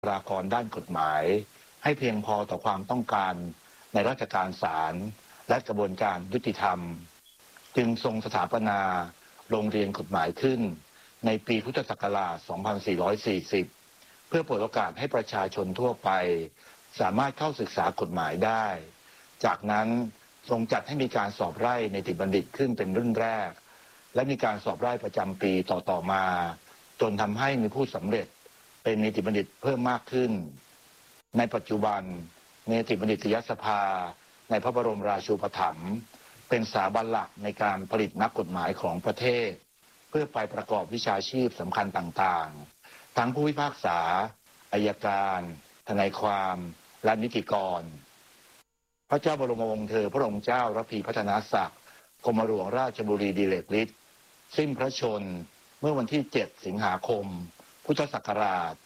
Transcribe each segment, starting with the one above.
บุคลากรด้านกฎหมายให้เพียงพอต่อความต้องการในราชการศาลและกระบวนการยุติธรรมจึงทรงสถาปนาโรงเรียนกฎหมายขึ้นในปีพุทธศักราช 2440 เพื่อเปิดโอกาสให้ประชาชนทั่วไปสามารถเข้าศึกษากฎหมายได้จากนั้นทรงจัดให้มีการสอบไล่เนติบัณฑิตขึ้นเป็นรุ่นแรกและมีการสอบไล่ประจำปีต่อมาจนทำให้มีผู้สำเร็จเป็นเนติบัณฑิตเพิ่มมากขึ้นในปัจจุบันเนติบัณฑิตยสภาในพระบรมราชูปถัมภ์เป็นสถาบันหลักในการผลิตนักกฎหมายของประเทศเพื่อไปประกอบวิชาชีพสำคัญต่างๆทั้งผู้พิพากษาอัยการทนายความและนิติกรพระเจ้าบรมวงศ์เธอพระองค์เจ้าระพีพัฒนาศักดิ์กรมหลวงราชบุรีดิเรกฤทธิ์สิ้นพระชนม์เมื่อวันที่ 7 สิงหาคม พุทธศักราช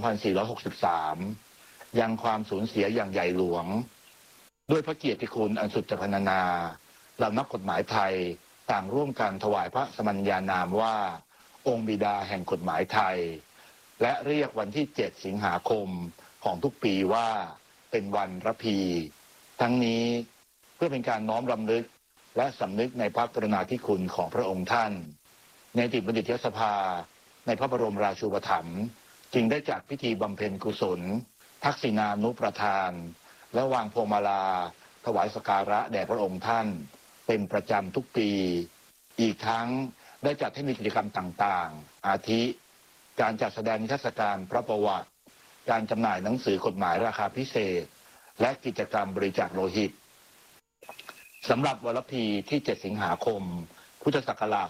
2463 ยังความสูญเสียอย่างใหญ่หลวงด้วยพระเกียรติคุณอันสุดจะพรรณนาเหล่านักกฎหมายไทยต่างร่วมกันถวายพระสมัญญานามว่าองค์บิดาแห่งกฎหมายไทยและเรียกวันที่ 7 สิงหาคมของทุกปีว่าเป็นวันระพีทั้งนี้เพื่อเป็นการน้อมรำลึกและสำนึกในพระกรุณาธิคุณของพระองค์ท่านเนติบัณฑิตยสภาในพระบรมราชูปถัมภ์จึงได้จัดพิธีบำเพ็ญกุศลทักษิณานุประทานและวางพวงมาลาถวายสักการะแด่พระองค์ท่านเป็นประจำทุกปีอีกทั้งได้จัดให้มีกิจกรรมต่างๆอาทิการจัดแสดงนิทรรศการพระประวัติการจำหน่ายหนังสือกฎหมายราคาพิเศษและกิจกรรมบริจาคโลหิตสำหรับวันระพีที่ 7 สิงหาคม พุทธศักราช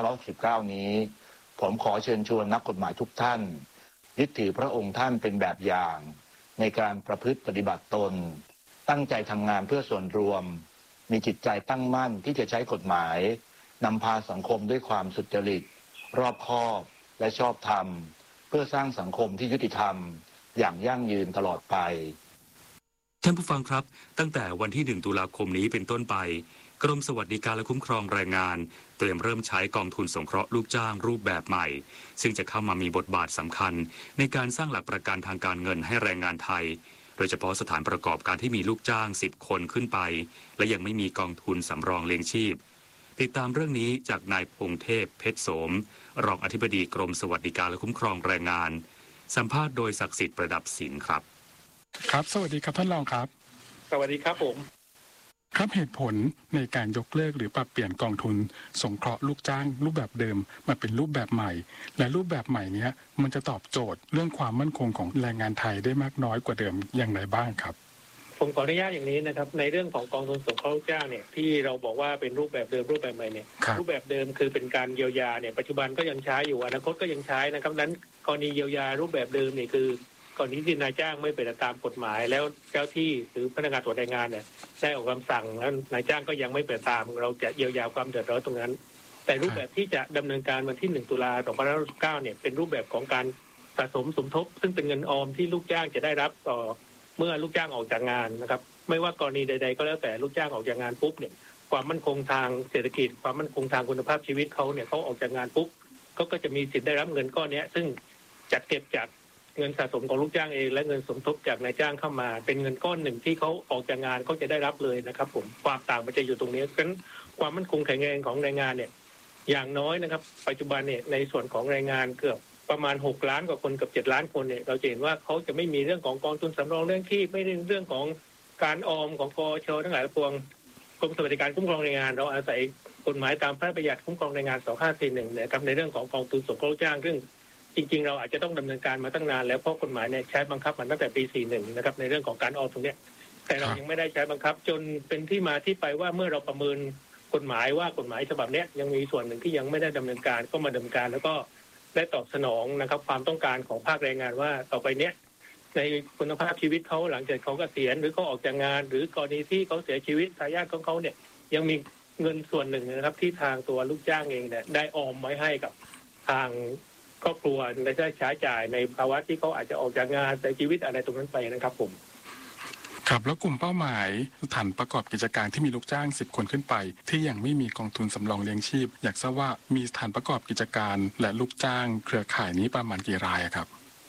2569 นี้ผมขอเชิญชวนนักกฎหมายทุกท่านยึดถือพระองค์ท่านเป็นแบบอย่างในการประพฤติปฏิบัติตนตั้งใจทำงานเพื่อส่วนรวมมีจิตใจตั้งมั่นที่จะใช้กฎหมายนำพาสังคมด้วยความสุจริตรอบคอบและชอบธรรมเพื่อสร้างสังคมที่ยุติธรรมอย่างยั่งยืนตลอดไปท่านผู้ฟังครับตั้งแต่วันที่ 1 ตุลาคมนี้เป็นต้นไปกรมสวัสดิการและคุ้มครองแรงงานเตรียมเริ่มใช้กองทุนสงเคราะห์ลูกจ้างรูปแบบใหม่ซึ่งจะเข้ามามีบทบาทสำคัญในการสร้างหลักประกันทางการเงินให้แรงงานไทยโดยเฉพาะสถานประกอบการที่มีลูกจ้าง10 คนขึ้นไปและยังไม่มีกองทุนสำรองเลี้ยงชีพติดตามเรื่องนี้จากนายพงเทพเพชรโสมรองอธิบดีกรมสวัสดิการและคุ้มครองแรงงานสัมภาษณ์โดยศักดิ์สิทธิ์ประดับศิลป์ครับครับสวัสดีครับท่านรองครับสวัสดีครับผมครับเหตุผลในการยกเลิกหรือปรับเปลี่ยนกองทุนสงเคราะห์ลูกจ้างรูปแบบเดิมมาเป็นรูปแบบใหม่และรูปแบบใหม่นี้มันจะตอบโจทย์เรื่องความมั่นคงของแรงงานไทยได้มากน้อยกว่าเดิมอย่างไรบ้างครับผมขออนุญาตอย่างนี้นะครับในเรื่องของกองทุนสงเคราะห์ลูกจ้างเนี่ยที่เราบอกว่าเป็นรูปแบบเดิมรูปแบบใหม่เนี่ยรูปแบบเดิมคือเป็นการเยียวยาเนี่ยปัจจุบันก็ยังใช้อยู่อนาคตก็ยังใช้นะครับนั้นกรณีเยียวยารูปแบบเดิมเนี่ยคือกรณีที่นายจ้างไม่เป็นตามกฎหมายแล้วเจ้าที่หรือพนักงานตรวจแรงงานเนี่ยได้ออกคำสั่งแล้วนายจ้างก็ยังไม่เป็นตามเราจะเยียวยาความเดือดร้อนตรงนั้นแต่รูปแบบที่จะดำเนินการวันที่ 1 ตุลา 2569 เนี่ยเป็นรูปแบบของการสะสมสมทบซึ่งเป็นเงินออมที่ลูกจ้างจะได้รับต่อเมื่อลูกจ้างออกจากงานนะครับไม่ว่ากรณีใดๆก็แล้วแต่ลูกจ้างออกจากงานปุ๊บเนี่ยความมั่นคงทางเศรษฐกิจความมั่นคงทางคุณภาพชีวิตเขาเนี่ยเขาออกจากงานปุ๊บเขาก็จะมีสิทธิ์ได้รับเงินก้อนนี้ซึ่งจัดเก็บจากเงินสะสมของลูกจ้างเองและเงินสมทบจากนายจ้างเข้ามาเป็นเงินก้อนหนึ่งที่เขาออกจากงานเขาจะได้รับเลยนะครับผมความต่างมันจะอยู่ตรงนี้เพราะฉะนั้นความมั่นคงแข็งแรงของแรงงานเนี่ยอย่างน้อยนะครับปัจจุบันเนี่ยในส่วนของแรงงานเกือบประมาณ6 ล้านกว่าคนกับ7 ล้านคนเนี่ยเราจะเห็นว่าเขาจะไม่มีเรื่องของกองทุนสำรองเรื่องที่ไม่ได้เรื่องของการออมของกช.ทั้งหลายทั้งปวงกรมสวัสดิการคุ้มครองแรงงานเราอาศัยกฎหมายตามพระราชบัญญัติคุ้มครองแรงงาน 2541นะครับในเรื่องของกองทุนสงเคราะห์จ้างซึ่งจริงๆเราอาจจะต้องดำเนินการมาตั้งนานแล้วเพราะกฎหมายเนี่ยใช้บังคับมาตั้งแต่ปี 41นะครับในเรื่องของการออมตรงนี้แต่เรายังไม่ได้ใช้บังคับจนเป็นที่มาที่ไปว่าเมื่อเราประเมินกฎหมายว่ากฎหมายฉบับนี้ยังมีส่วนหนึ่งที่ยังไม่ได้ดำเนินการก็มาดำเนินการแล้วก็ได้ตอบสนองนะครับความต้องการของภาคแรงงานว่าต่อไปเนี้ยในคุณภาพชีวิตเขาหลังจากเขาเกษียณหรือเขาออกจากงานหรือกรณีที่เขาเสียชีวิตทายาทของเขาเนี่ยยังมีเงินส่วนหนึ่งนะครับที่ทางตัวลูกจ้างเองเนี่ยได้ออมไว้ให้กับทางครอบครัวได้ใช้จ่ายในภาวะที่เขาอาจจะออกจากงานเสียชีวิตอะไรตรงนั้นไปนะครับผมครับแล้วกลุ่มเป้าหมายสถานประกอบกิจการที่มีลูกจ้าง10 คนขึ้นไปที่ยังไม่มีกองทุนสำรองเลี้ยงชีพอยากทราบว่ามีสถานประกอบกิจการและลูกจ้างเครือข่ายนี้ประมาณกี่รายครับ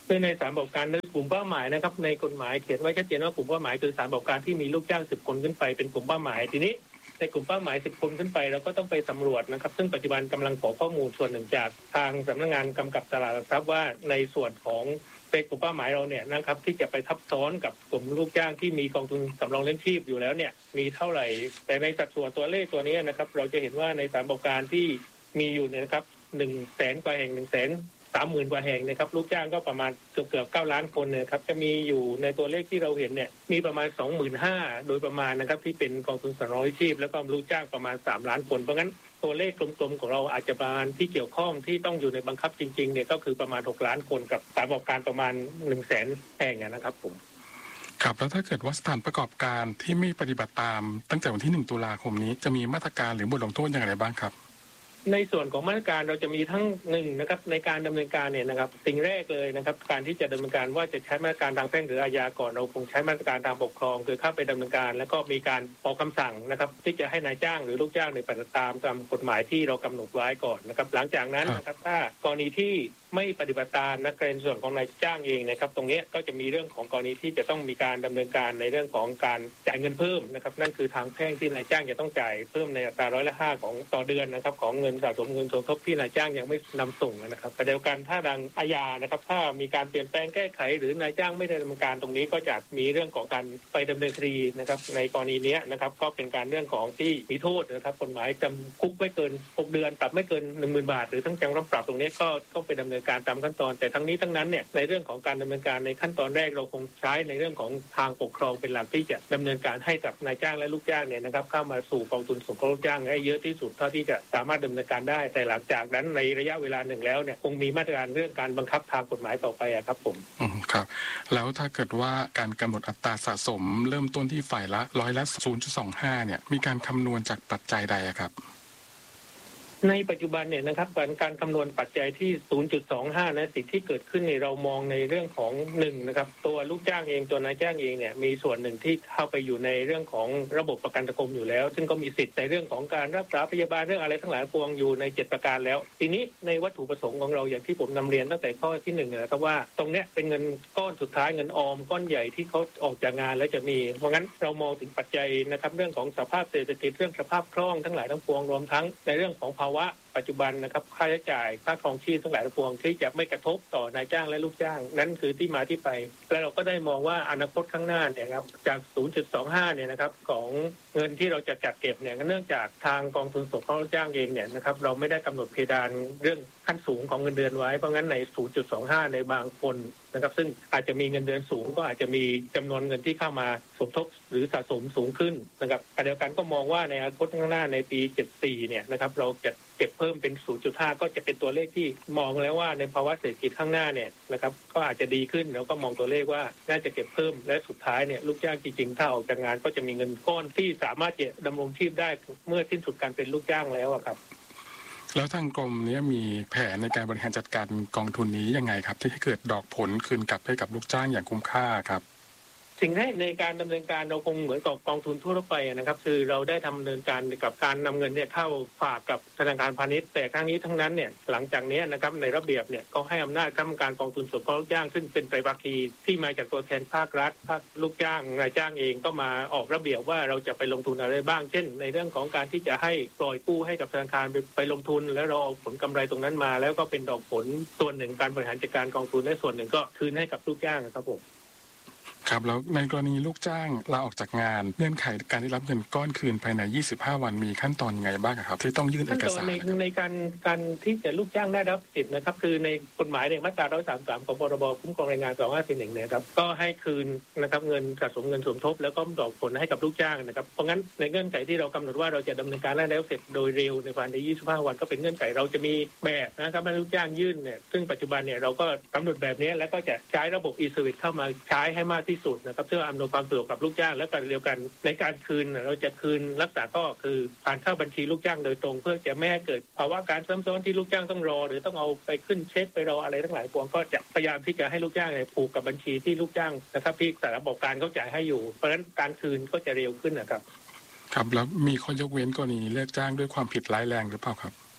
คือในสถานประกอบการในกลุ่มเป้าหมายนะครับในกฎหมายเขียนไว้ชัดเจนว่ากลุ่มเป้าหมายคือสถานประกอบการที่มีลูกจ้าง10 คนขึ้นไปเป็นกลุ่มเป้าหมายทีนี้ในกลุ่มเป้าหมาย10 คนขึ้นไปเราก็ต้องไปสำรวจนะครับซึ่งปัจจุบันกำลังขอข้อมูลส่วนหนึ่งจากทางสำนักงานกำกับตลาดหลักทรัพย์ว่าในส่วนของกลุ่มเป้าหมายเราเนี่ยนะครับที่จะไปทับซ้อนกับกลุ่มลูกจ้างที่มีกองทุนสำรองเลี้ยงชีพอยู่แล้วเนี่ยมีเท่าไหร่แต่ในสัดส่วนตัวเลขตัวนี้นะครับเราจะเห็นว่าในสถานประกอบการที่มีอยู่เนี่ยนะครับ100,000 กว่าแห่ง130,000 กว่าแห่งนะครับลูกจ้างก็ประมาณเกือบ9 ล้านคนเนี่ยครับจะมีอยู่ในตัวเลขที่เราเห็นเนี่ยมีประมาณ 25,000 โดยประมาณนะครับที่เป็นกองทุนสำรองเลี้ยงชีพแล้วก็ลูกจ้างประมาณ3 ล้านคนเพราะงั้นตัวเลขกลมๆของเราอาจจะประมาณที่เกี่ยวข้องที่ต้องอยู่ในบังคับจริงๆเนี่ยก็คือประมาณ6 ล้านคนกับสถานประกอบการประมาณ100,000 แห่งนะครับผมครับแล้วถ้าเกิดว่าสถานประกอบการที่ไม่ปฏิบัติตามตั้งแต่วันที่1 ตุลาคมนี้จะมีมาตรการหรือบทลงโทษอย่างไรบ้างครับในส่วนของมาตรการเราจะมีทั้งนะครับในการดำเนินการเนี่ยนะครับสิ่งแรกเลยนะครับการที่จะดำเนินการว่าจะใช้มาตรการทางแพ่งหรืออาญาก่อนเราคงใช้มาตรการทางปกครองคือเข้าไปดำเนินการแล้วก็มีการออกคำสั่งนะครับที่จะให้นายจ้างหรือลูกจ้างในปฏิบัติตามกฎหมายที่เรากำหนดไว้ก่อนนะครับหลังจากนั้นนะครับถ้ากรณีที่ไม่ปฏิบัติตามนักเรียนส่วนของนายจ้างเองนะครับตรงนี้ก็จะมีเรื่องของกรณีที่จะต้องมีการดำเนินการในเรื่องของการจ่ายเงินเพิ่มนะครับนั่นคือทางแพ่งที่นายจ้างจะต้องจ่ายเพิ่มในอัตรา5%ของต่อเดือนนะครับของเงินสะสมเงินสมทบที่นายจ้างยังไม่นำส่งนะครับแต่เดียวกันถ้าดังอาญานะครับถ้ามีการเปลี่ยนแปลงแก้ไขหรือนายจ้างไม่ได้ดำเนินการตรงนี้ก็จะมีเรื่องของการไปดำเนินคดีนะครับในกรณีนี้นะครับก็เป็นการเรื่องของที่มีโทษนะครับกฎหมายจำคุกไม่เกิน6 เดือนปรับไม่เกิน 10,000 บาทหรือทั้งจำทั้งปรับตรงนี้ก็ต้องไปดำเนินการตามขั้นตอนแต่ทั้งนี้ทั้งนั้นเนี่ยในเรื่องของการดำเนินการในขั้นตอนแรกเราคงใช้ในเรื่องของทางปกครองเป็นหลักที่จะดำเนินการให้กับนายจ้างและลูกจ้างเนี่ยนะครับเข้ามาสู่กองทุนสงเคราะห์ลูกจ้างให้เยอะที่สุดเท่าที่จะสามารถดำเนินการได้แต่หลังจากนั้นในระยะเวลาหนึ่งแล้วเนี่ยคงมีมาตรการเรื่องการบังคับทางกฎหมายต่อไปครับผมครับแล้วถ้าเกิดว่าการกำหนดอัตราสะสมเริ่มต้นที่ฝ่ายละ0.25เนี่ยมีการคำนวณจากปัจจัยใดครับในปัจจุบันเนี่ยนะครับการคำนวณปัจจัยที่ 0.25 นะสิ่งที่เกิดขึ้นในเรามองในเรื่องของ1นะครับตัวลูกจ้างเองตัวนายจ้างเองเนี่ยมีส่วนหนึ่งที่เข้าไปอยู่ในเรื่องของระบบประกันสังคมอยู่แล้วซึ่งก็มีสิทธิ์ในเรื่องของการรักษาพยาบาลเรื่องอะไรทั้งหลายปวงอยู่ใน7 ประการแล้วทีนี้ในวัตถุประสงค์ของเราอย่างที่ผมนำเรียนตั้งแต่ข้อที่1นะครับว่าตรงเนี้ยเป็นเงินก้อนสุดท้ายเงินออมก้อนใหญ่ที่เขาออกจากงานแล้วจะมีเพราะงั้นเรามองถึงปัจจัยนะครับเรื่องของสภาพเศรษฐกิจเรื่องสภาพคล่องทั้งหลายทั้งปวงรวมทั้งในเรื่องของภาวะปัจจุบันนะครับค่าใช้จ่ายค่าครองชีพทั้งหลายทั้งปวงที่จะไม่กระทบต่อนายจ้างและลูกจ้างนั่นคือที่มาที่ไปและเราก็ได้มองว่าอนาคตข้างหน้าเนี่ยครับจาก 0.25 เนี่ยนะครับของเงินที่เราจะจัดเก็บเนี่ยเนื่องจากทางกองทุนสงเคราะห์ลูกจ้างเองเนี่ยนะครับเราไม่ได้กำหนดเพดานเรื่องขั้นสูงของเงินเดือนไว้เพราะงั้นใน 0.25 ในบางคนนะครับซึ่งอาจจะมีเงินเดือนสูงก็อาจจะมีจำนวนเงินที่เข้ามาสมทบหรือสะสมสูงขึ้นนะครับขณะเดียวกันก็มองว่าในอนาคตข้างหน้าในปี 74 เนี่ยนะครับเราจะเก็บเพิ่มเป็น 0.5 ก็จะเป็นตัวเลขที่มองแล้วว่าในภาวะเศรษฐกิจข้างหน้าเนี่ยนะครับก็อาจจะดีขึ้นแล้วก็มองตัวเลขว่าน่าจะเก็บเพิ่มและสุดท้ายเนี่ยลูกจ้างจริงๆถ้าออกจากงานก็จะมีเงินก้อนที่สามารถจะดำรงชีพได้เมื่อสิ้นสุดการเป็นลูกจ้างแล้วครับแล้วทางกรมนี้มีแผนในการบริหารจัดการกองทุนนี้ยังไงครับที่ให้เกิดดอกผลคืนกลับให้กับลูกจ้างอย่างคุ้มค่าครับสิ่งแรกในการดำเนินการเราคงเหมือนกับกองทุนทั่วไปนะครับคือเราได้ดำเนินการกับการนำเงินเนี่ยเข้าฝากกับธนาคารพาณิชย์แต่ครั้งนี้ทั้งนั้นเนี่ยหลังจากนี้นะครับในระเบียบเนี่ยก็ให้อำนาจคณะกรรมการกองทุนสงเคราะห์ลูกจ้างซึ่งเป็นไตรภาคีที่มาจากตัวแทนภาครัฐภาคลูกจ้างนายจ้างเองก็มาออกระเบียบว่าเราจะไปลงทุนอะไรบ้างเช่นในเรื่องของการที่จะให้ปล่อยกู้ให้กับธนาคารไปลงทุนแล้วเราเอาผลกำไรตรงนั้นมาแล้วก็เป็นดอกผลส่วนหนึ่งการบริหารจัดการกองทุนและส่วนหนึ่งก็คืนให้กับลูกจ้างครับผมครับแล้วในกรณีลูกจ้างลาออกจากงานเงื่อนไขการได้รับเงินก้อนคืนภายใน25 วันมีขั้นตอนยังไงบ้างครับที่ต้องยื่นเอกสารในการที่จะลูกจ้างได้รับสิทธิ์นะครับคือในกฎหมายในมาตรา133ของพรบคุ้มครองแรงงาน2541เนี่ยครับก็ให้คืนนะครับเงินสะสมเงินสมทบแล้วก็ดอกผลให้กับลูกจ้างนะครับเพราะงั้นในเงื่อนไขที่เรากำหนดว่าเราจะดำเนินการได้แล้วเสร็จโดยเร็วในภายใน25 วันก็เป็นเงื่อนไขเราจะมีแบบนะครับให้ลูกจ้างยื่นเนี่ยซึ่งปัจจุบันเนี่ยเราก็กำหนดแบบนี้แล้วก็จะใช้ระบบ e-service เข้ามาใช้ให้มากที่สุดนะครับเพื่ออำนวยความสะดวกกับลูกจ้างและการเดียวกันในการคืนเราจะคืนลักษณะก็คือผ่านเข้าบัญชีลูกจ้างโดยตรงเพื่อจะไม่ให้เกิดภาวะการซ้ำซ้อนที่ลูกจ้างต้องรอหรือต้องเอาไปขึ้นเช็คไปรออะไรทั้งหลายพวงก็จะพยายามที่จะให้ลูกจ้างผูกกับบัญชีที่ลูกจ้างนะครับที่สถานประกอบการเขาจ่ายให้อยู่เพราะฉะนั้นการคืนก็จะเร็วขึ้นนะครับครับแล้วมีข้อยกเว้นกรณีเลิกจ้างด้วยความผิดร้ายแรงหรือเปล่าครับ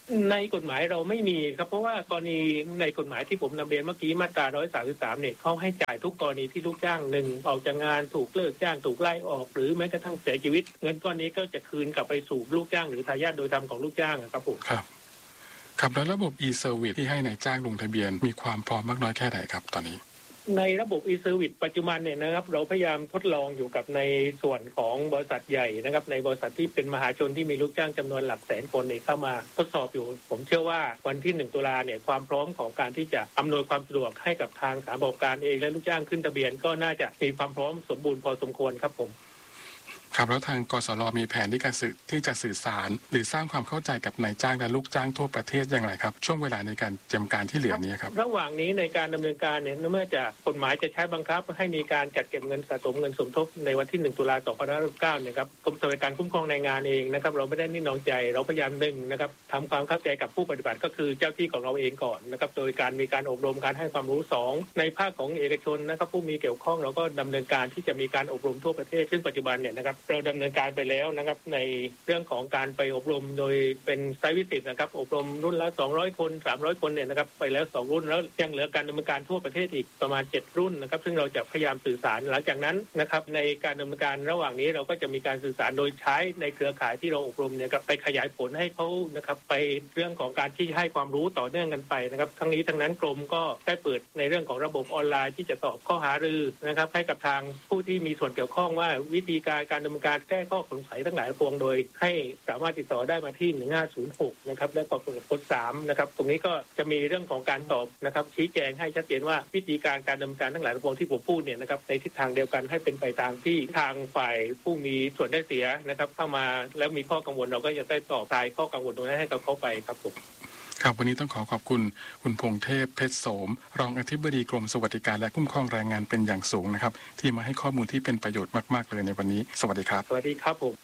ในกฎหมายเราไม่มีครับเพราะว่ากรณีในกฎหมายที่ผมนำเรียนเมื่อกี้มาตรา133เนี่ยเขาให้จ่ายทุกกรณีที่ลูกจ้างหนึ่งออกจากงานถูกเลิกจ้างถูกไล่ออกหรือแม้กระทั่งเสียชีวิตเงินก้อนนี้ก็จะคืนกลับไปสู่ลูกจ้างหรือทายาทโดยธรรมของลูกจ้างครับผมครับแล้วระบบ e-service ที่ให้นายจ้างลงทะเบียนมีความพร้อมมากน้อยแค่ไหนครับตอนนี้ในระบบ e-service ปัจจุบันเนี่ยนะครับเราพยายามทดลองอยู่กับในส่วนของบริษัทใหญ่นะครับในบริษัทที่เป็นมหาชนที่มีลูกจ้างจำนวนหลักแสนคนเนี่ยเข้ามาทดสอบอยู่ผมเชื่อว่าวันที่1 ตุลาเนี่ยความพร้อมของการที่จะอำนวยความสะดวกให้กับทางสถานประกอบการเองและลูกจ้างขึ้นทะเบียนก็น่าจะมีความพร้อมสมบูรณ์พอสมควรครับผมครับแล้วทางกสรมีแผนที่จะสื่อสารหรือสร้างความเข้าใจกับนายจ้างและลูกจ้างทั่วประเทศอย่างไรครับช่วงเวลาในการเตรียมการที่เหลือนี้ครับระหว่างนี้ในการดำเนินการเนี่ยเมื่อจะกฎหมายจะใช้บังคับให้มีการจัดเก็บเงินสะสมเงินสมทบในวันที่1 ตุลา 2569เนี่ยครับกรมสวัสดิการคุ้มครองแรงงานเองนะครับเราไม่ได้นิ่งนอนใจเราพยายามนะครับทำความเข้าใจกับผู้ปฏิบัติก็คือเจ้าที่ของเราเองก่อนนะครับโดยการมีการอบรมการให้ความรู้2ในภาคของเอกชนนะครับผู้มีเกี่ยวข้องเราก็ดำเนินการที่จะมีการอบรมทั่วประเทศซึ่งปัจจุบันเนี่ยนะครับเราดำเนินการไปแล้วนะครับในเรื่องของการไปอบรมโดยเป็นไซต์วิสิตนะครับอบรมรุ่นละ200 คน300 คนเนี่ยนะครับไปแล้ว2รุ่นแล้วยังเหลือการดำเนินการทั่วประเทศอีกประมาณ7รุ่นนะครับซึ่งเราจะพยายามสื่อสารหลังจากนั้นนะครับในการดำเนินการระหว่างนี้เราก็จะมีการสื่อสารโดยใช้ในเครือข่ายที่เราอบรมเนี่ยครับไปขยายผลให้เขานะครับไปเรื่องของการที่ให้ความรู้ต่อเนื่องกันไปนะครับทั้งนี้ทั้งนั้นกรมก็ได้เปิดในเรื่องของระบบออนไลน์ที่จะตอบข้อหารือนะครับให้กับทางผู้ที่มีส่วนเกี่ยวข้องว่าวิธีการดำเนินการแก้ข้อสงสัยทั้งหลายพวงโดยให้สามารถติดต่อได้มาที่1506นะครับและกด3นะครับตรงนี้ก็จะมีเรื่องของการตอบนะครับชี้แจงให้ชัดเจนว่าวิธีการดำเนินการทั้งหลายพวงที่ผมพูดเนี่ยนะครับในทิศทางเดียวกันให้เป็นไปตามที่ทางฝ่ายผู้มีส่วนได้เสียนะครับเข้ามาแล้วมีข้อกังวลเราก็จะได้ตอบคลายข้อกังวลตรงนั้นให้กับเขาไปครับผมครับวันนี้ต้องขอบคุณคุณพงษ์เทพเพชรโสมรองอธิบดีกรมสวัสดิการและคุ้มครองแรงงานเป็นอย่างสูงนะครับที่มาให้ข้อมูลที่เป็นประโยชน์มากๆเลยในวันนี้สวัสดีครับสวัสดีครับผม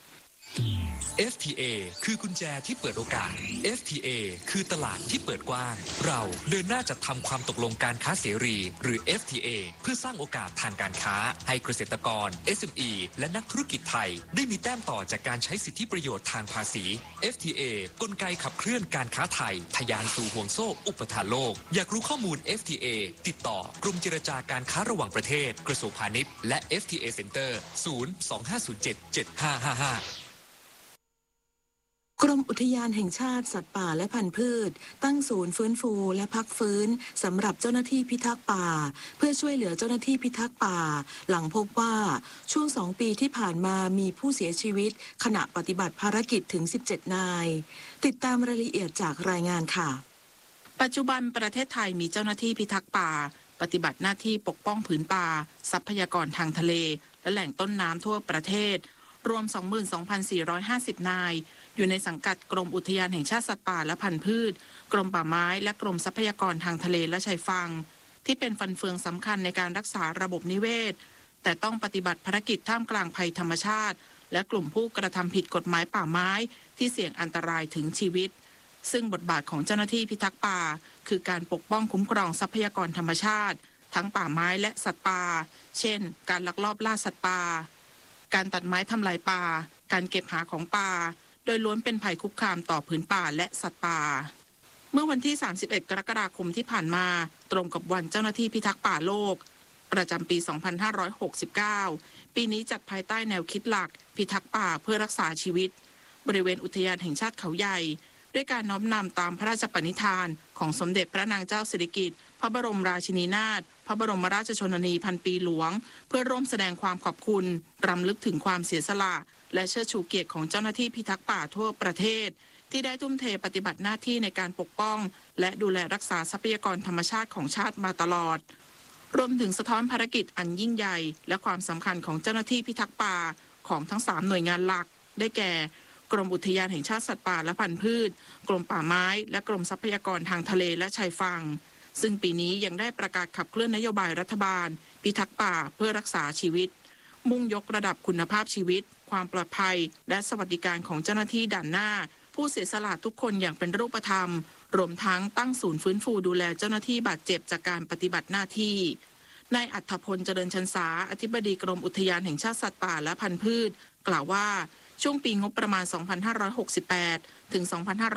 FTA คือกุญแจที่เปิดโอกาส FTA คือตลาดที่เปิดกว้างเราเดินหน้าจัดทำความตกลงการค้าเสรีหรือ FTA เพื่อสร้างโอกาสทางการค้าให้เกษตรกร SME และนักธุรกิจไทยได้มีแต้มต่อจากการใช้สิทธิประโยชน์ทางภาษี FTA กลไกขับเคลื่อนการค้าไทยทะยานสู่ห่วงโซ่อุปทานโลกอยากรู้ข้อมูล FTA ติดต่อกรมเจรจาการค้าระหว่างประเทศกระทรวงพาณิชย์และ FTA Center 025077555 กรมอุทยานแห่งชาติสัตว์ป่าและพันธุ์พืชตั้งศูนย์ฟื้นฟูและพักฟื้นสำหรับเจ้าหน้าที่พิทักษ์ป่าเพื่อช่วยเหลือเจ้าหน้าที่พิทักษ์ป่าหลังพบว่าช่วง2 ปีที่ผ่านมามีผู้เสียชีวิตขณะปฏิบัติภารกิจถึง17 นายติดตามรายละเอียดจากรายงานค่ะปัจจุบันประเทศไทยมีเจ้าหน้าที่พิทักษ์ป่าปฏิบัติหน้าที่ปกป้องผืนป่าทรัพยากรทางทะเลและแหล่งต้นน้ำทั่วประเทศรวม 22,450 นายอยู่ในสังกัดกรมอุทยานแห่งชาติสัตว์ป่าและพันธุ์พืชกรมป่าไม้และกรมทรัพยากรทางทะเลและชายฝั่งที่เป็นฟันเฟืองสำคัญในการรักษาระบบนิเวศแต่ต้องปฏิบัติภารกิจท่ามกลางภัยธรรมชาติและกลุ่มผู้กระทำผิดกฎหมายป่าไม้ที่เสี่ยงอันตรายถึงชีวิตซึ่งบทบาทของเจ้าหน้าที่พิทักษ์ป่าคือการปกป้องคุ้มครองทรัพยากรธรรมชาติทั้งป่าไม้และสัตว์ป่าเช่นการลักลอบล่าสัตว์ป่าการตัดไม้ทำลายป่าการเก็บหาของป่าโดยล้วนเป็นภัยคุกคามต่อผืนป่าและสัตว์ป่าเมื่อวันที่31 กรกฎาคมที่ผ่านมาตรงกับวันเจ้าหน้าที่พิทักษ์ป่าโลกประจำปี 2569 ปีนี้จัดภายใต้แนวคิดหลักพิทักษ์ป่าเพื่อรักษาชีวิตบริเวณอุทยานแห่งชาติเขาใหญ่ด้วยการน้อมนำตามพระราชปณิธานของสมเด็จพระนางเจ้าสิริกิติ์พระบรมราชินีนาถพระบรมราชชนนีพันปีหลวงเพื่อร่วมแสดงความขอบคุณรำลึกถึงความเสียสละและเชิดชูเกียรติของเจ้าหน้าที่พิทักษ์ป่าทั่วประเทศที่ได้ทุ่มเทปฏิบัติหน้าที่ในการปกป้องและดูแลรักษาทรัพยากรธรรมชาติของชาติมาตลอดรวมถึงสะท้อนภารกิจอันยิ่งใหญ่และความสำคัญของเจ้าหน้าที่พิทักษ์ป่าของทั้ง3หน่วยงานหลักได้แก่กรมอุทยานแห่งชาติสัตว์ป่าและพันธุ์พืชกรมป่าไม้และกรมทรัพยากรทางทะเลและชายฝั่งซึ่งปีนี้ยังได้ประกาศขับเคลื่อนนโยบายรัฐบาลพิทักษ์ป่าเพื่อรักษาชีวิตมุ่งยกระดับคุณภาพชีวิตความปลอดภัยและสวัสดิการของเจ้าหน้าที่ด่านหน้าผู้เสียสละทุกคนอย่างเป็นรูปธรรมรวมทั้งตั้งศูนย์ฟื้นฟูดูแลเจ้าหน้าที่บาดเจ็บจากการปฏิบัติหน้าที่นายอัฏฐพลเจริญชันษาอธิบดีกรมอุทยานแห่งชาติสัตว์ป่าและพันธุ์พืชกล่าวว่าช่วงปีงบประมาณ 2568 ถึง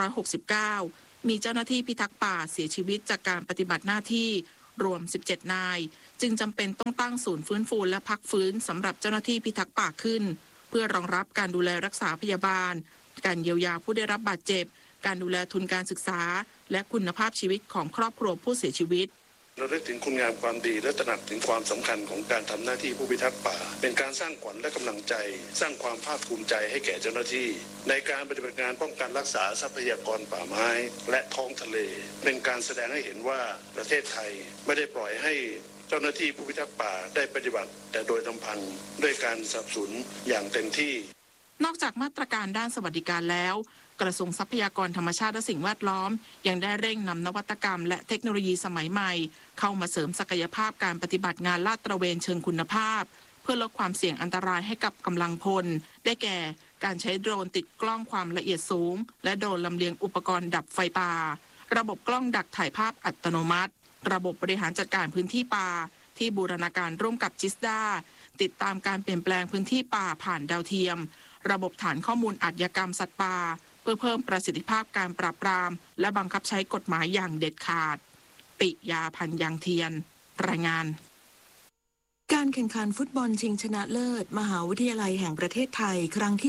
2569 มีเจ้าหน้าที่พิทักษ์ป่าเสียชีวิตจากการปฏิบัติหน้าที่รวม 17 นาย จึงจำเป็นต้องตั้งศูนย์ฟื้นฟูและพักฟื้นสำหรับเจ้าหน้าที่พิทักษ์ป่าขึ้นเพื่อรองรับการดูแลรักษาพยาบาลการเยียวยาผู้ได้รับบาดเจ็บการดูแลทุนการศึกษาและคุณภาพชีวิตของครอบครัวผู้เสียชีวิตเราได้ถึงคุณงามความดีและตระหนักถึงความสำคัญของการทำหน้าที่ผู้พิทักษ์ป่าเป็นการสร้างขวัญและกำลังใจสร้างความภาคภูมิใจให้แก่เจ้าหน้าที่ในการปฏิบัติงานป้องกันรักษาทรัพยากรป่าไม้และท้องทะเลเป็นการแสดงให้เห็นว่าประเทศไทยไม่ได้ปล่อยให้เจ้าหน้าที่ผู้พิทักษ์ป่าได้ปฏิบัติแต่โดยลำพังด้วยการสนับสนุนอย่างเต็มที่นอกจากมาตรการด้านสวัสดิการแล้วกระทรวงทรัพยากรธรรมชาติและสิ่งแวดล้อมยังได้เร่งนำนวัตกรรมและเทคโนโลยีสมัยใหม่เข้ามาเสริมศักยภาพการปฏิบัติงานลาดตระเวนเชิงคุณภาพเพื่อลดความเสี่ยงอันตรายให้กับกำลังพลได้แก่การใช้โดรนติดกล้องความละเอียดสูงและโดรนลำเลียงอุปกรณ์ดับไฟป่าระบบกล้องดักถ่ายภาพอัตโนมัติระบบบริหารจัดการพื้นที่ป่าที่บูรณาการร่วมกับจิสดาติดตามการเปลี่ยนแปลงพื้นที่ป่าผ่านดาวเทียมระบบฐานข้อมูลอาชญากรรมสัตว์ป่าเพื่อเพิ่มประสิทธิภาพการปราบปรามและบังคับใช้กฎหมายอย่างเด็ดขาดปิยาพันธ์ยังเทียนรายงานการแข่งขันฟุตบอลชิงชนะเลิศมหาวิทยาลัยแห่งประเทศไทยครั้งที่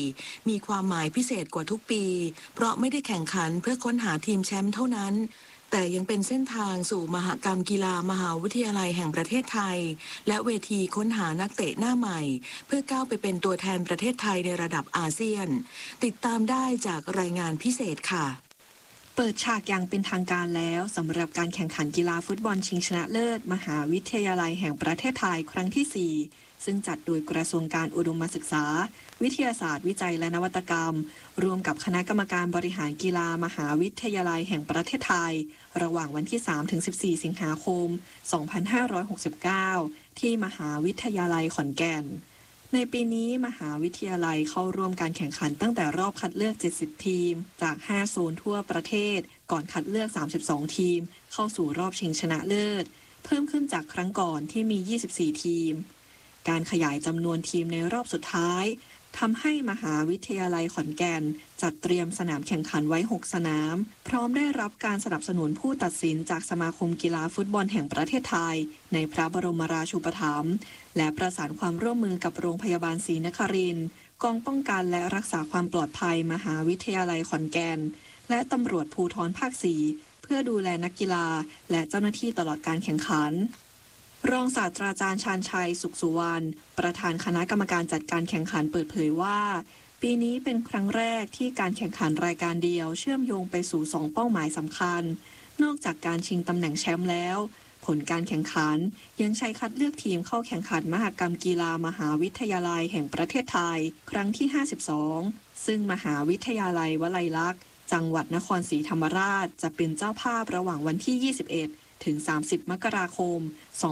4มีความหมายพิเศษกว่าทุกปีเพราะไม่ได้แข่งขันเพื่อค้นหาทีมแชมป์เท่านั้นแต่ยังเป็นเส้นทางสู่มหกรรมกีฬามหาวิทยาลัยแห่งประเทศไทยและเวทีค้นหานักเตะหน้าใหม่เพื่อก้าวไปเป็นตัวแทนประเทศไทยในระดับอาเซียนติดตามได้จากรายงานพิเศษค่ะเปิดฉากอย่างเป็นทางการแล้วสำหรับการแข่งขันกีฬาฟุตบอลชิงชนะเลิศมหาวิทยาลัยแห่งประเทศไทยครั้งที่ 4ซึ่งจัดโดยกระทรวงการอุดมศึกษาวิทยาศาสตร์วิจัยและนวัตกรรมร่วมกับคณะกรรมการบริหารกีฬามหาวิทยาลัยแห่งประเทศไทยระหว่างวันที่ 3-14 สิงหาคม 2569 ที่มหาวิทยาลัยขอนแก่นในปีนี้มหาวิทยาลัยเข้าร่วมการแข่งขันตั้งแต่รอบคัดเลือก 70 ทีมจาก 5 โซนทั่วประเทศก่อนคัดเลือก 32 ทีมเข้าสู่รอบชิงชนะเลิศเพิ่มขึ้นจากครั้งก่อนที่มี 24 ทีมการขยายจำนวนทีมในรอบสุดท้ายทำให้มหาวิทยาลัยขอนแก่นจัดเตรียมสนามแข่งขันไว้ 6 สนามพร้อมได้รับการสนับสนุนผู้ตัดสินจากสมาคมกีฬาฟุตบอลแห่งประเทศไทยในพระบรมราชูปถัมภ์และประสานความร่วมมือกับโรงพยาบาลศรีนครินทร์กองป้องกันและรักษาความปลอดภัยมหาวิทยาลัยขอนแก่นและตำรวจภูธรภาค 4เพื่อดูแลนักกีฬาและเจ้าหน้าที่ตลอดการแข่งขันรองศาสตราจารย์ชาญชัยสุขสุวรรณประธานคณะกรรมการจัดการแข่งขันเปิดเผยว่าปีนี้เป็นครั้งแรกที่การแข่งขันรายการเดียวเชื่อมโยงไปสู่2เป้าหมายสำคัญนอกจากการชิงตำแหน่งแชมป์แล้วผลการแข่งขันยังใช้คัดเลือกทีมเข้าแข่งขันมหกรรมกีฬามหาวิทยาลัยแห่งประเทศไทยครั้งที่ 52ซึ่งมหาวิทยาลัยวลัยลักษณ์จังหวัดนครศรีธรรมราชจะเป็นเจ้าภาพระหว่างวันที่ 21 ถึง 30 มกราคม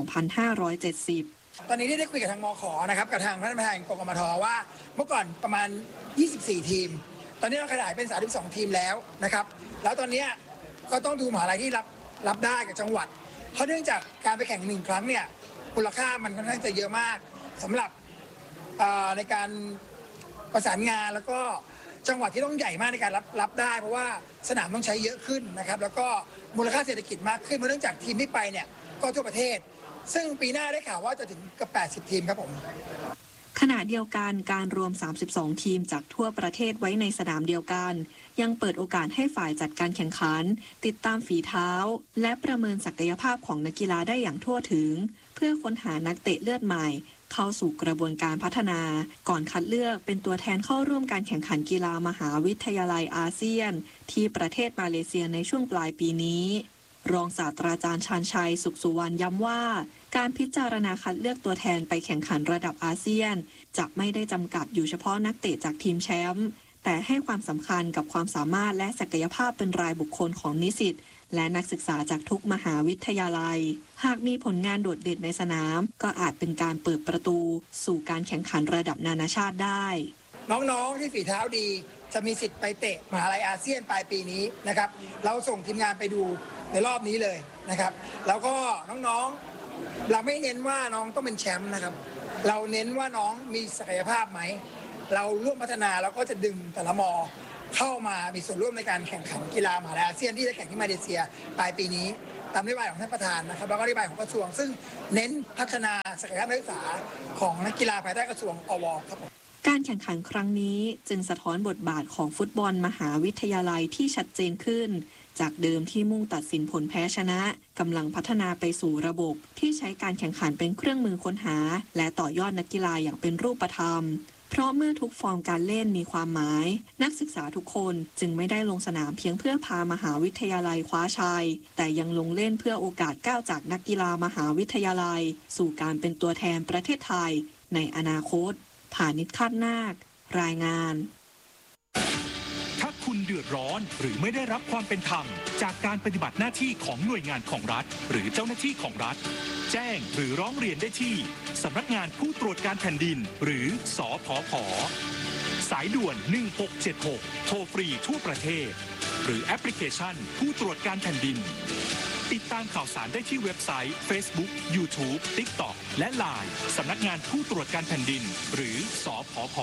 2570 ตอนนี้ได้คุยกับทางมข.นะครับกับทางคณะกรรมการกกมท.ว่าเมื่อก่อนประมาณ 24 ทีมตอนนี้เราขยายเป็น 32 ทีมแล้วนะครับแล้วตอนนี้ก็ต้องดูมหาลัยที่รับได้กับจังหวัดเพราะเนื่องจากการไปแข่ง1 ครั้งเนี่ยมูลค่ามันค่อนข้างจะเยอะมากสำหรับในการประสานงานแล้วก็จังหวัดที่ต้องใหญ่มากในการรับได้เพราะว่าสนามต้องใช้เยอะขึ้นนะครับแล้วก็มูลค่าเศรษฐกิจมากขึ้นเนื่องจากทีมที่ไปเนี่ยก็ทั่วประเทศซึ่งปีหน้าได้ข่าวว่าจะถึงกับ80 ทีมครับผมขณะเดียวกันการรวม32ทีมจากทั่วประเทศไว้ในสนามเดียวกันยังเปิดโอกาสให้ฝ่ายจัดการแข่งขันติดตามฝีเท้าและประเมินศักยภาพของนักกีฬาได้อย่างทั่วถึงเพื่อค้นหานักเตะเลือดใหม่เข้าสู่กระบวนการพัฒนาก่อนคัดเลือกเป็นตัวแทนเข้าร่วมการแข่งขันกีฬามหาวิทยาลัยอาเซียนที่ประเทศมาเลเซียในช่วงปลายปีนี้รองศาสตราจารย์ชาญชัยสุขสุวรรณย้ำว่าการพิจารณาคัดเลือกตัวแทนไปแข่งขันระดับอาเซียนจะไม่ได้จำกัดอยู่เฉพาะนักเตะจากทีมแชมป์แต่ให้ความสำคัญกับความสามารถและศักยภาพเป็นรายบุคคลของนิสิตและนักศึกษาจากทุกมหาวิทยาลัยหากมีผลงานโดดเด่นในสนามก็อาจเป็นการเปิดประตูสู่การแข่งขันระดับนานาชาติได้น้องๆที่ฝีเท้าดีจะมีสิทธิ์ไปเตะมหาลัยอาเซียนปลายปีนี้นะครับเราส่งทีมงานไปดูในรอบนี้เลยนะครับแล้วก็น้องๆเราไม่เน้นว่าน้องต้องเป็นแชมป์นะครับเราเน้นว่าน้องมีศักยภาพไหมเราร่วมพัฒนาแล้วก็จะดึงแต่ละมอเข้ามามีส่วนร่วมในการแข่งขันกีฬามหาวิทยาลัยอาเซียนที่จะแข่งที่มาเลเซียปลายปีนี้ตามนโยบายของท่านประธานนะครับแล้วก็นโยบายของกระทรวงซึ่งเน้นพัฒนาศักยภาพนักศึกษาของนักกีฬาภายใต้กระทรวงอวครับผมการแข่งขันครั้งนี้จึงสะท้อนบทบาทของฟุตบอลมหาวิทยาลัยที่ชัดเจนขึ้นจากเดิมที่มุ่งตัดสินผลแพ้ชนะกำลังพัฒนาไปสู่ระบบที่ใช้การแข่งขันเป็นเครื่องมือค้นหาและต่อยอดนักกีฬาอย่างเป็นรูปธรรมเพราะเมื่อทุกฟอร์มการเล่นมีความหมายนักศึกษาทุกคนจึงไม่ได้ลงสนามเพียงเพื่อพามหาวิทยาลัยคว้าชัยแต่ยังลงเล่นเพื่อโอกาสก้าวจากนักกีฬามหาวิทยาลัยสู่การเป็นตัวแทนประเทศไทยในอนาคตผานิช คาดนาครายงานถ้าคุณเดือดร้อนหรือไม่ได้รับความเป็นธรรมจากการปฏิบัติหน้าที่ของหน่วยงานของรัฐหรือเจ้าหน้าที่ของรัฐแจ้งหรือร้องเรียนได้ที่สำนักงานผู้ตรวจการแผ่นดินหรือสผผ.สายด่วน1676โทรฟรีทั่วประเทศหรือแอปพลิเคชันผู้ตรวจการแผ่นดินติดตามข่าวสารได้ที่เว็บไซต์ Facebook YouTube TikTok และ LINE สำนักงานผู้ตรวจการแผ่นดินหรือสผผ.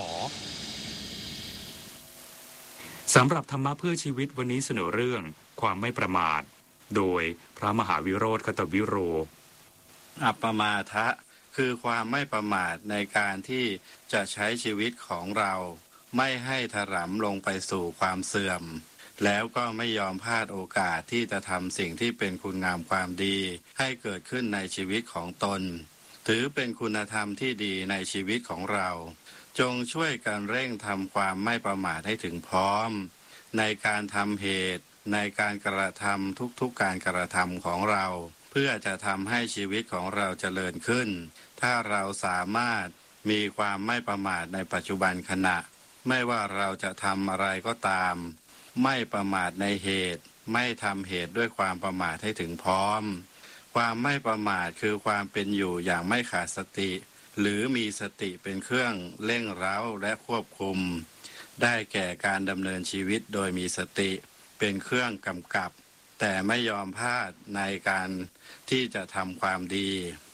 สำหรับธรรมะเพื่อชีวิตวันนี้เสนอเรื่องความไม่ประมาทโดยพระมหาวิโรจน์ คตวิโรอัปปมาทะคือความไม่ประมาทในการที่จะใช้ชีวิตของเราไม่ให้ถลำลงไปสู่ความเสื่อมแล้วก็ไม่ยอมพลาดโอกาสที่จะทำสิ่งที่เป็นคุณงามความดีให้เกิดขึ้นในชีวิตของตนถือเป็นคุณธรรมที่ดีในชีวิตของเราจงช่วยกันเร่งทำความไม่ประมาทให้ถึงพร้อมในการทำเหตุในการกระทำทุกๆการกระทำของเราเพื่อจะทำให้ชีวิตของเราเจริญขึ้นถ้าเราสามารถมีความไม่ประมาทในปัจจุบันขณะไม่ว่าเราจะทำอะไรก็ตามไม่ประมาทในเหตุไม่ทำเหตุด้วยความประมาทให้ถึงพร้อมความไม่ประมาทคือความเป็นอยู่อย่างไม่ขาดสติหรือมีสติเป็นเครื่องเร่งเร้าและควบคุมได้แก่การดำเนินชีวิตโดยมีสติเป็นเครื่องกำกับแต่ไม่ยอมพลาดในการที่จะทำความดี